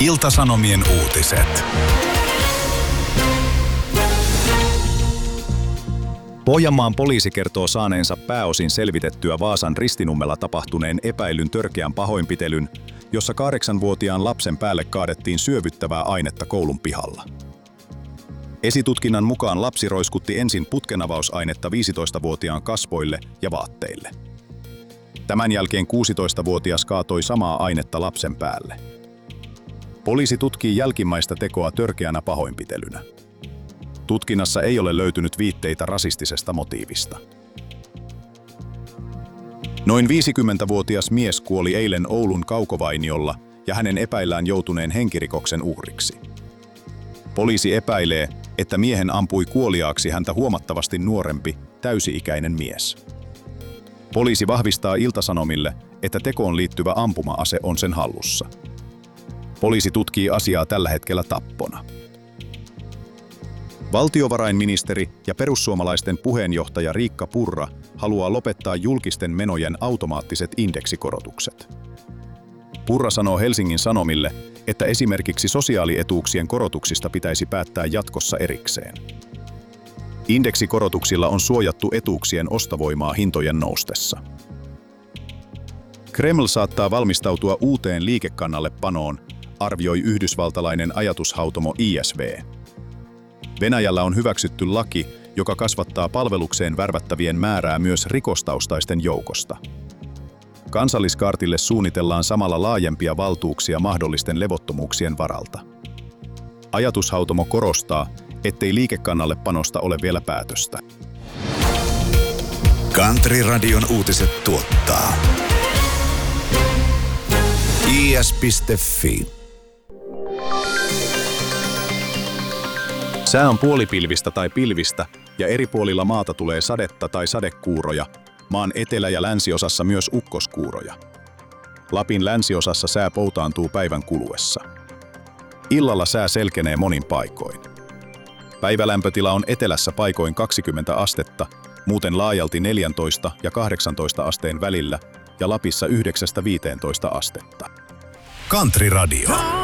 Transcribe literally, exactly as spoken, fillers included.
Ilta-Sanomien uutiset. Pohjanmaan poliisi kertoo saaneensa pääosin selvitettyä Vaasan Ristinummella tapahtuneen epäillyn törkeän pahoinpitelyn, jossa kahdeksanvuotiaan lapsen päälle kaadettiin syövyttävää ainetta koulun pihalla. Esitutkinnan mukaan lapsi roiskutti ensin putkenavausainetta viisitoistavuotiaan kasvoille ja vaatteille. Tämän jälkeen kuusitoistavuotias kaatoi samaa ainetta lapsen päälle. Poliisi tutkii jälkimmäistä tekoa törkeänä pahoinpitelynä. Tutkinnassa ei ole löytynyt viitteitä rasistisesta motiivista. Noin viisikymmentävuotias mies kuoli eilen Oulun Kaukovainiolla ja hänen epäillään joutuneen henkirikoksen uhriksi. Poliisi epäilee, että miehen ampui kuoliaaksi häntä huomattavasti nuorempi, täysi-ikäinen mies. Poliisi vahvistaa Ilta-Sanomille, että tekoon liittyvä ampuma-ase on sen hallussa. Poliisi tutkii asiaa tällä hetkellä tappona. Valtiovarainministeri ja perussuomalaisten puheenjohtaja Riikka Purra haluaa lopettaa julkisten menojen automaattiset indeksikorotukset. Purra sanoo Helsingin Sanomille, että esimerkiksi sosiaalietuuksien korotuksista pitäisi päättää jatkossa erikseen. Indeksikorotuksilla on suojattu etuuksien ostovoimaa hintojen noustessa. Kreml saattaa valmistautua uuteen liikekannallepanoon, arvioi yhdysvaltalainen ajatushautomo I S V. Venäjällä on hyväksytty laki, joka kasvattaa palvelukseen värvättävien määrää myös rikostaustaisten joukosta. Kansalliskaartille suunnitellaan samalla laajempia valtuuksia mahdollisten levottomuuksien varalta. Ajatushautomo korostaa, ettei liikekannallepanosta ole vielä päätöstä. Country Radion uutiset tuottaa I S piste F I. Sää on puolipilvistä tai pilvistä ja eri puolilla maata tulee sadetta tai sadekuuroja, maan etelä- ja länsiosassa myös ukkoskuuroja. Lapin länsiosassa sää poutaantuu päivän kuluessa. Illalla sää selkenee monin paikoin. Päivälämpötila on etelässä paikoin kaksikymmentä astetta, muuten laajalti neljätoista ja kahdeksantoista asteen välillä ja Lapissa yhdeksästä viiteentoista astetta. Country Radio.